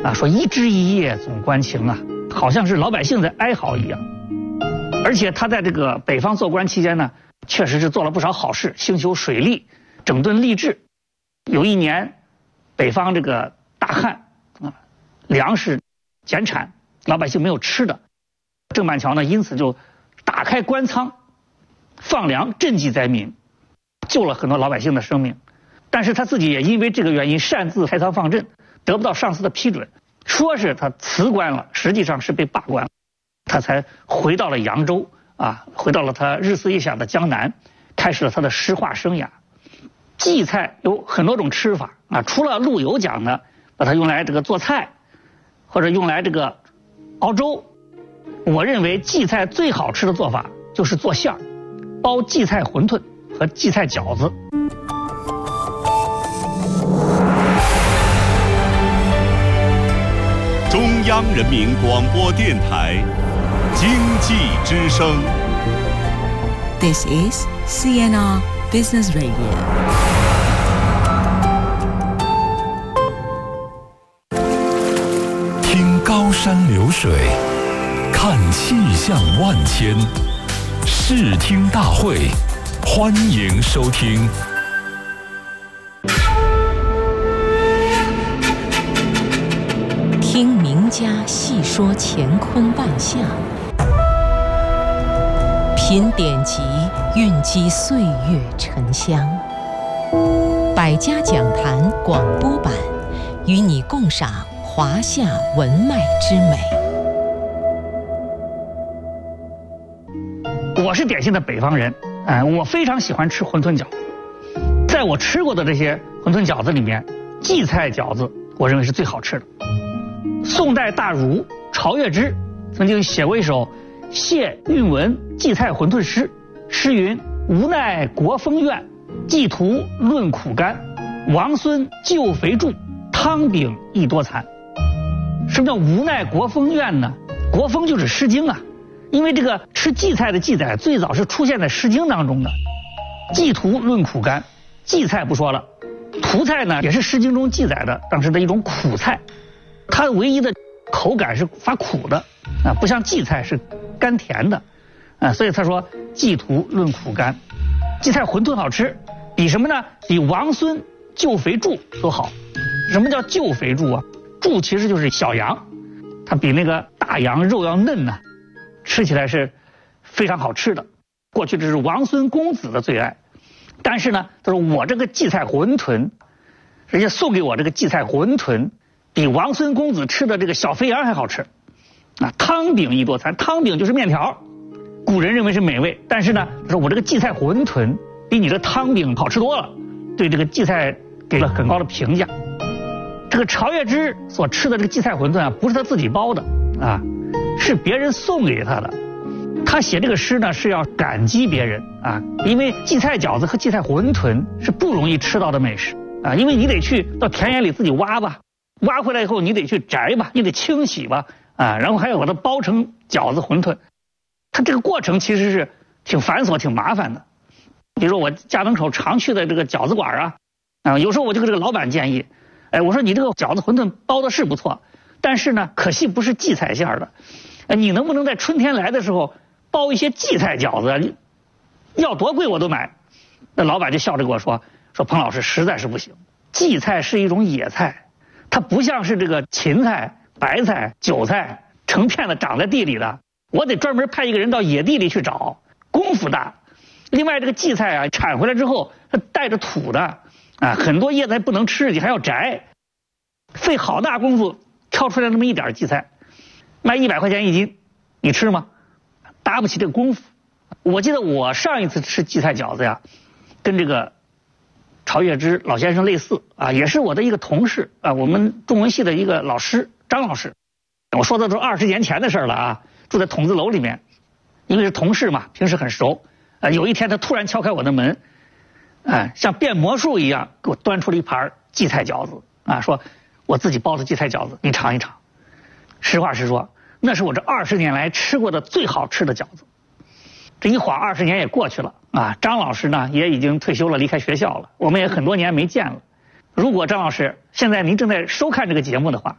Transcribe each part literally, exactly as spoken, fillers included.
啊，说一枝一叶总关情啊，好像是老百姓在哀嚎一样。而且他在这个北方做官期间呢，确实是做了不少好事，兴修水利，整顿吏治。有一年，北方这个大旱啊，粮食减产，老百姓没有吃的，郑板桥呢因此就打开官仓，放粮赈济灾民，救了很多老百姓的生命。但是他自己也因为这个原因擅自开仓放赈，得不到上司的批准，说是他辞官了，实际上是被罢官了。他才回到了扬州啊，回到了他日思夜想的江南，开始了他的诗画生涯。荠菜有很多种吃法啊，除了陆游讲的，把它用来这个做菜，或者用来这个熬粥。我认为荠菜最好吃的做法就是做馅儿，包荠菜馄饨和荠菜饺子。 中央人民广播电台经济之声。 This is C N R Business Radio。 听高山流水，看气象万千，视听大会，欢迎收听。 听名家细说乾坤万象，品典籍蕴积岁月沉香。百家讲坛广播版，与你共赏华夏文脉之美。 我是典型的北方人，哎，我非常喜欢吃馄饨饺子。在我吃过的这些馄饨饺子里面，荠菜饺子我认为是最好吃的。宋代大儒曹月之曾经写过一首谢韵文荠菜馄饨诗，诗云：无奈国风怨，寄图论苦甘。王孙救肥助，汤饼益多残。什么叫无奈国风怨呢？国风就是《诗经》啊，因为这个吃荠菜的记载最早是出现在《诗经》当中的。寄图论苦甘，荠菜不说了，涂菜呢也是《诗经》中记载的当时的一种苦菜。它唯一的口感是发苦的啊，不像荠菜是甘甜的啊，所以他说寄图论苦甘。荠菜馄饨好吃，比什么呢？比王孙救肥助都好。什么叫救肥助啊？助其实就是小羊，它比那个大羊肉要嫩呢、啊，吃起来是非常好吃的。过去这是王孙公子的最爱，但是呢，他说我这个荠菜馄饨，人家送给我这个荠菜馄饨。比王孙公子吃的这个小肥羊还好吃，啊，汤饼益多残，汤饼就是面条，古人认为是美味，但是呢，说我这个荠菜馄饨比你的汤饼好吃多了，对这个荠菜给了很高的评价。这个曹月之所吃的这个荠菜馄饨啊，不是他自己包的啊，是别人送给他的。他写这个诗呢是要感激别人啊，因为荠菜饺子和荠菜馄饨是不容易吃到的美食啊，因为你得去到田野里自己挖吧。挖回来以后，你得去摘吧，你得清洗吧，啊，然后还要把它包成饺子、馄饨，它这个过程其实是挺繁琐、挺麻烦的。比如说我家门口常去的这个饺子馆啊，啊，有时候我就跟这个老板建议，哎，我说你这个饺子、馄饨包的是不错，但是呢，可惜不是荠菜馅的，哎，你能不能在春天来的时候包一些荠菜饺子？要多贵我都买。那老板就笑着跟我说，说彭老师实在是不行，荠菜是一种野菜。它不像是这个芹菜、白菜、韭菜成片的长在地里的，我得专门派一个人到野地里去找，功夫大。另外，这个荠菜啊，产回来之后它带着土的啊，很多叶子还不能吃，你还要摘，费好大功夫挑出来那么一点荠菜，卖一百块钱一斤，你吃吗？搭不起这个功夫。我记得我上一次吃荠菜饺子呀，跟这个曹月之老先生类似啊，也是我的一个同事啊，我们中文系的一个老师张老师。我说的都是二十年前的事了啊，住在筒子楼里面，因为是同事嘛，平时很熟。啊，有一天他突然敲开我的门，哎，像变魔术一样给我端出了一盘荠菜饺子啊，说我自己包的荠菜饺子，你尝一尝。实话实说，那是我这二十年来吃过的最好吃的饺子。这一晃二十年也过去了啊，张老师呢也已经退休了，离开学校了，我们也很多年没见了。如果张老师现在您正在收看这个节目的话，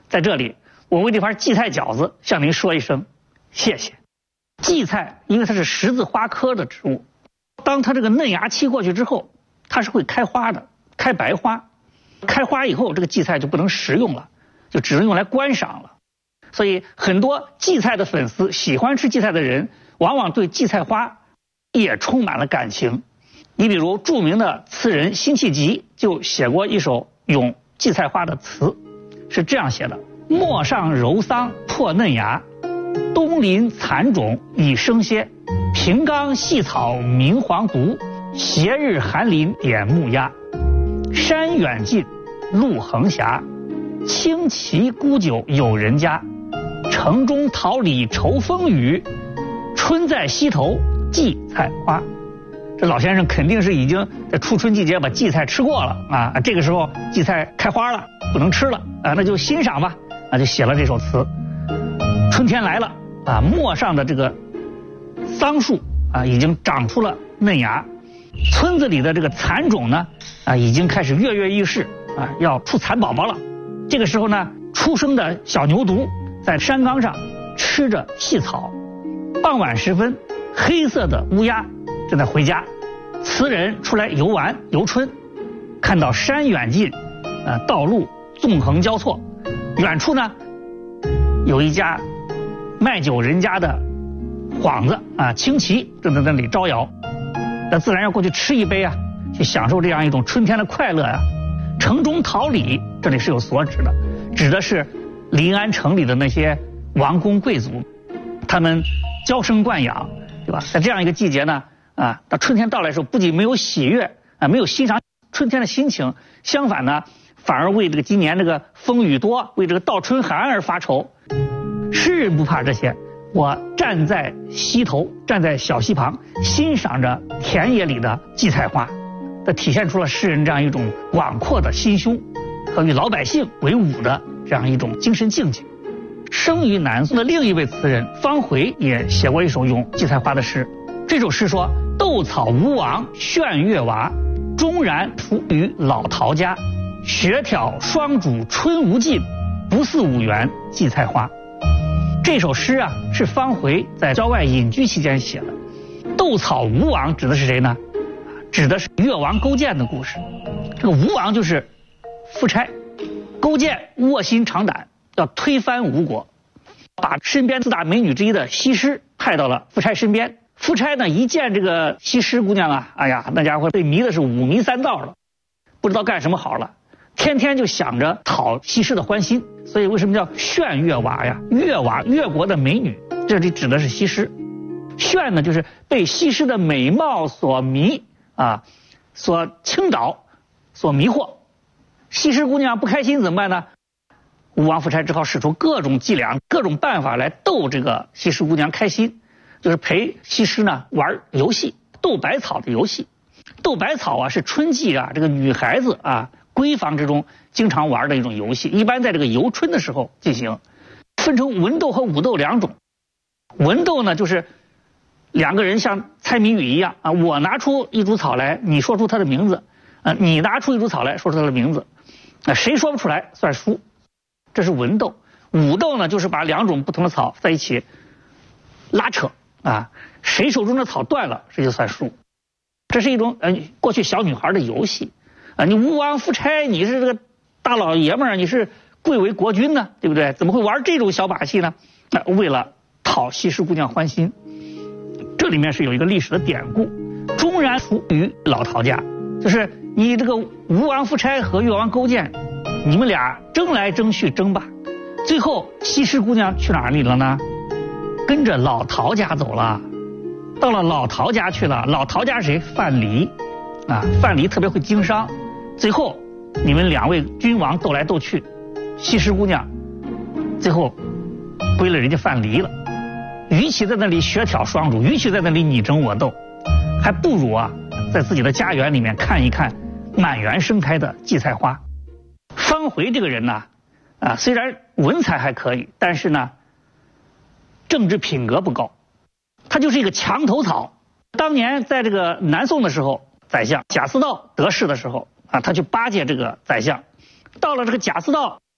在这里，我为这盘荠菜饺子向您说一声谢谢。荠菜因为它是十字花科的植物，当它这个嫩芽期过去之后，它是会开花的，开白花。开花以后，这个荠菜就不能食用了，就只能用来观赏了。所以很多荠菜的粉丝，喜欢吃荠菜的人，往往对荠菜花也充满了感情。你比如著名的词人辛弃疾就写过一首咏荠菜花的词，是这样写的：陌上柔桑破嫩芽，东临蚕种已生鲜。平冈细草明黄毒，斜日寒林点木鸦。山远近路横斜，轻骑沽酒有人家。城中桃李愁风雨，春在溪头荠菜花。这老先生肯定是已经在初春季节把荠菜吃过了啊，这个时候荠菜开花了，不能吃了啊，那就欣赏吧，啊，就写了这首词。春天来了啊，陌上的这个桑树啊，已经长出了嫩芽，村子里的这个蚕种呢啊，已经开始跃跃欲试啊，要出蚕宝宝了。这个时候呢，出生的小牛犊在山岗上吃着细草。傍晚时分，黑色的乌鸦正在回家。词人出来游玩游春，看到山远近，呃，道路纵横交错，远处呢有一家卖酒人家的幌子啊，轻骑正在那里招摇，那自然要过去吃一杯啊，去享受这样一种春天的快乐呀、啊。城中桃李，这里是有所指的，指的是临安城里的那些王公贵族，他们娇生惯养，对吧？在这样一个季节呢，啊，到春天到来的时候，不仅没有喜悦啊，没有欣赏春天的心情，相反呢，反而为这个今年这个风雨多，为这个倒春寒而发愁。诗人不怕这些，我站在溪头，站在小溪旁，欣赏着田野里的荠菜花，这体现出了诗人这样一种广阔的心胸和与老百姓为伍的这样一种精神境界。生于南宋的另一位词人方回也写过一首咏荠菜花的诗。这首诗说：斗草吴王炫月娃，终然伏于老陶家。雪挑霜主春无尽，不似五园荠菜花。这首诗啊，是方回在郊外隐居期间写的。斗草吴王指的是谁呢？指的是越王勾践的故事。这个吴王就是夫差，勾践卧薪尝胆，要推翻吴国，把身边四大美女之一的西施派到了夫差身边。夫差呢，一见这个西施姑娘啊，哎呀，那家伙被迷的是五迷三道了，不知道干什么好了，天天就想着讨西施的欢心。所以为什么叫炫月娃呀？越娃，越国的美女，这里指的是西施。炫呢，就是被西施的美貌所迷啊，所倾倒，所迷惑。西施姑娘不开心怎么办呢？吴王夫差只好使出各种伎俩、各种办法来逗这个西施姑娘开心，就是陪西施呢玩游戏，斗百草的游戏。斗百草啊，是春季啊这个女孩子啊闺房之中经常玩的一种游戏，一般在这个游春的时候进行。分成文斗和武斗两种。文斗呢，就是两个人像猜谜语一样啊，我拿出一株草来，你说出它的名字，啊，你拿出一株草来，说出它的名字，啊，谁说不出来算输，这是文斗。武斗呢，就是把两种不同的草在一起拉扯啊，谁手中的草断了，谁就算输。这是一种呃过去小女孩的游戏啊，你吴王夫差，你是这个大老爷们儿，你是贵为国君呢，对不对？怎么会玩这种小把戏呢？那、呃、为了讨西施姑娘欢心。这里面是有一个历史的典故，终然伏于老陶家，就是你这个吴王夫差和越王勾践，你们俩争来争去争吧，最后西施姑娘去哪里了呢？跟着老陶家走了，到了老陶家去了。老陶家是谁？范蠡啊，范蠡特别会经商，最后你们两位君王斗来斗去，西施姑娘最后归了人家范蠡了。与其在那里雪挑霜主，与其在那里你争我斗，还不如啊在自己的家园里面看一看满园盛开的荠菜花。方回这个人呢，啊虽然文采还可以，但是呢政治品格不高，他就是一个墙头草。当年在这个南宋的时候，宰相贾似道得势的时候啊，他去巴结这个宰相，到了这个贾似道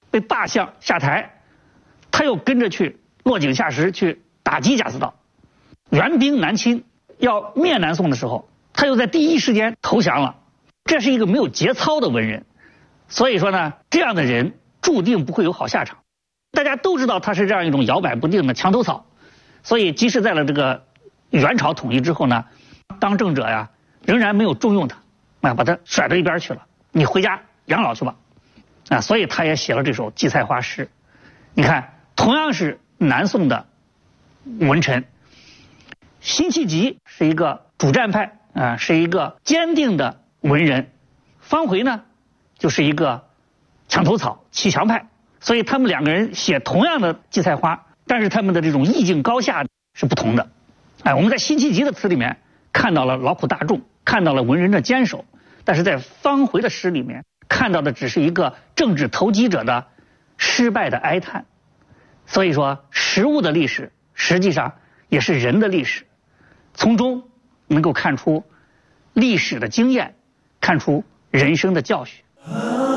被罢相下台，他又跟着去落井下石去打击贾似道。援兵南侵，要灭南宋的时候，他又在第一时间投降了。这是一个没有节操的文人，所以说呢，这样的人注定不会有好下场。大家都知道他是这样一种摇摆不定的墙头草，所以即使在了这个元朝统一之后呢，当政者呀仍然没有重用他，啊，把他甩到一边去了，你回家养老去吧，啊，所以他也写了这首《荠菜花》诗。你看，同样是南宋的文臣，辛弃疾是一个主战派啊，是一个坚定的文人，方回呢就是一个墙头草骑墙派，所以他们两个人写同样的《荠菜花》，但是他们的这种意境高下是不同的。哎，我们在辛弃疾的词里面看到了劳苦大众，看到了文人的坚守，但是在方回的诗里面看到的只是一个政治投机者的失败的哀叹。所以说，食物的历史实际上也是人的历史，从中能够看出历史的经验，看出人生的教训。